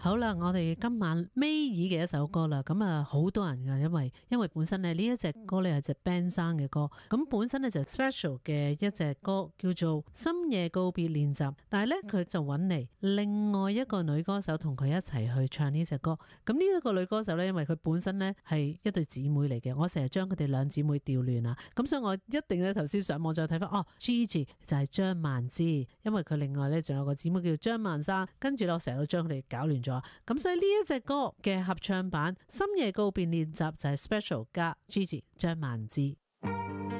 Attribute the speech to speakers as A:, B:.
A: 好啦，我哋今晚尾二嘅一首歌啦，咁啊好多人噶，因為本身咧呢一隻歌咧係隻 band 生嘅歌，咁本身咧就 special 嘅一隻歌叫做《深夜告別練習》，但係咧佢就揾嚟另外一個女歌手同佢一齊去唱呢隻歌。咁呢一個女歌手咧，因為佢本身咧係一對姊妹嚟嘅，我成日將佢哋兩姊妹調亂啊，咁所以我一定咧頭先上網再睇翻，Gigi 就係張曼芝，因為佢另外咧仲有個姊妹叫張曼莎，跟住我成日都將佢哋搞亂咗。咁所以呢一隻歌嘅合唱版《深夜告別練習》就係 Special 加 Gigi 張曼芝。